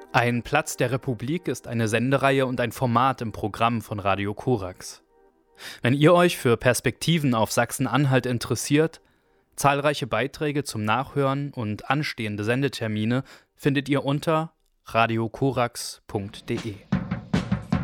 Ein Platz der Republik ist eine Sendereihe und ein Format im Programm von Radio Korax. Wenn ihr euch für Perspektiven auf Sachsen-Anhalt interessiert, zahlreiche Beiträge zum Nachhören und anstehende Sendetermine findet ihr unter radiokorax.de.